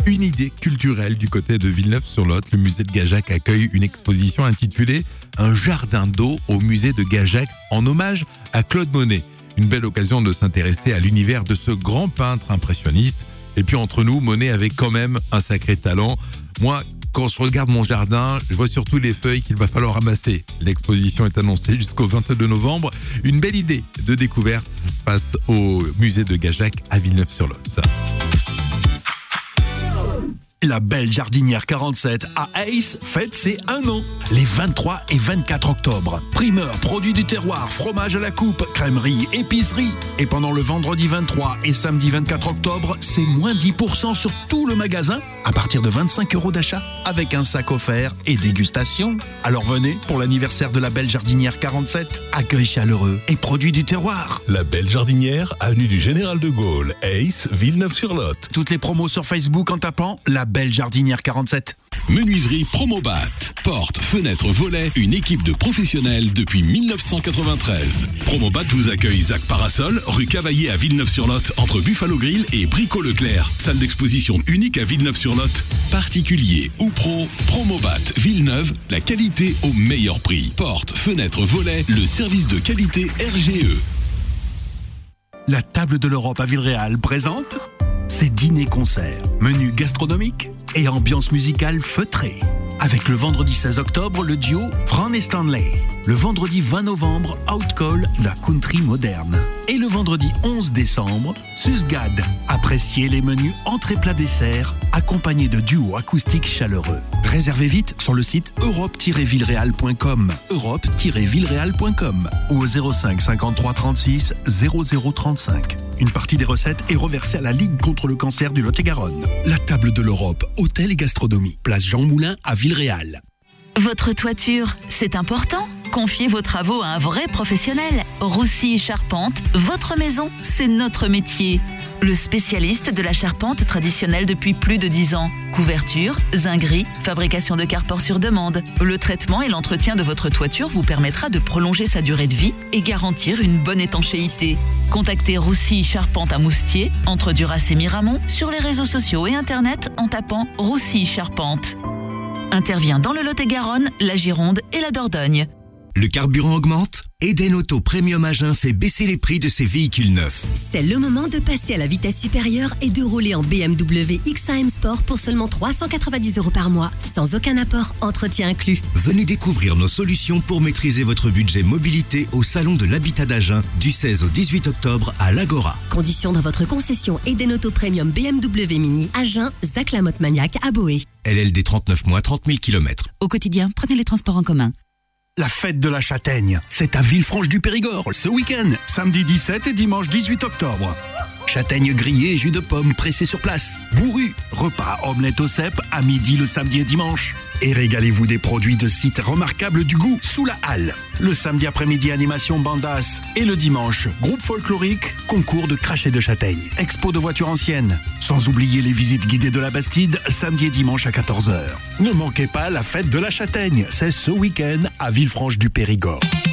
Une idée culturelle du côté de Villeneuve-sur-Lot. Le musée de Gajac accueille une exposition intitulée « Un jardin d'eau au musée de Gajac » en hommage à Claude Monet. Une belle occasion de s'intéresser à l'univers de ce grand peintre impressionniste. Et puis entre nous, Monet avait quand même un sacré talent. Moi, quand je regarde mon jardin, je vois surtout les feuilles qu'il va falloir ramasser. L'exposition est annoncée jusqu'au 22 novembre. Une belle idée de découverte. Ça se passe au musée de Gajac à Villeneuve-sur-Lot. La Belle Jardinière 47 à Ace fête ses 1 an. Les 23 et 24 octobre. Primeurs, produits du terroir, fromage à la coupe, crèmerie, épicerie. Et pendant le vendredi 23 et samedi 24 octobre, c'est moins 10% sur tout le magasin à partir de 25 € d'achat avec un sac offert et dégustation. Alors venez pour l'anniversaire de la Belle Jardinière 47. Accueil chaleureux et produits du terroir. La Belle Jardinière, avenue du Général de Gaulle, Ace, Villeneuve-sur-Lot. Toutes les promos sur Facebook en tapant la Belle Jardinière 47. Menuiserie Promobat. Portes, fenêtres, volets, une équipe de professionnels depuis 1993. Promobat vous accueille Zach Parasol, rue Cavaillé à Villeneuve-sur-Lot, entre Buffalo Grill et Brico Leclerc. Salle d'exposition unique à Villeneuve-sur-Lot. Particulier ou pro, Promobat Villeneuve, la qualité au meilleur prix. Portes, fenêtres, volets, le service de qualité RGE. La Table de l'Europe à Villeréal présente ses dîners-concerts, menus gastronomiques et ambiance musicale feutrée. Avec le vendredi 16 octobre, le duo Fran et Stanley. Le vendredi 20 novembre, Outcall, la country moderne. Et le vendredi 11 décembre, Susgad. Appréciez les menus entrée-plat-dessert, accompagnés de duos acoustiques chaleureux. Réservez vite sur le site europe-villereal.com, europe-villereal.com ou au 05 53 36 0035. Une partie des recettes est reversée à la Ligue contre le cancer du Lot-et-Garonne. La Table de l'Europe, hôtel et gastronomie, place Jean Moulin à Villeréal. Votre toiture, c'est important? Confiez vos travaux à un vrai professionnel. Roussy Charpente, votre maison, c'est notre métier. Le spécialiste de la charpente traditionnelle depuis plus de 10 ans. Couverture, zinguerie, fabrication de carport sur demande. Le traitement et l'entretien de votre toiture vous permettra de prolonger sa durée de vie et garantir une bonne étanchéité. Contactez Roussy Charpente à Moustier, entre Duras et Miramont, sur les réseaux sociaux et internet en tapant Roussy Charpente. Intervient dans le Lot-et-Garonne, la Gironde et la Dordogne. Le carburant augmente? Eden Auto Premium Agen fait baisser les prix de ses véhicules neufs. C'est le moment de passer à la vitesse supérieure et de rouler en BMW X1M Sport pour seulement 390 € par mois, sans aucun apport, entretien inclus. Venez découvrir nos solutions pour maîtriser votre budget mobilité au Salon de l'Habitat d'Agen du 16 au 18 octobre à l'Agora. Conditions dans votre concession Eden Auto Premium BMW Mini Agen, Zac Lamotte Maniac à Boé. LLD 39 mois, 30 000 km. Au quotidien, prenez les transports en commun. La fête de la châtaigne, c'est à Villefranche-du-Périgord, ce week-end, samedi 17 et dimanche 18 octobre. Châtaignes grillées et jus de pommes pressés sur place. Bourru, repas omelette au cèpe à midi le samedi et dimanche. Et régalez-vous des produits de sites remarquables du goût sous la halle. Le samedi après-midi, animation bandas. Et le dimanche, groupe folklorique, concours de crachets de châtaignes, expo de voitures anciennes. Sans oublier les visites guidées de la Bastide, samedi et dimanche à 14h. Ne manquez pas la fête de la châtaigne, c'est ce week-end à Villefranche-du-Périgord.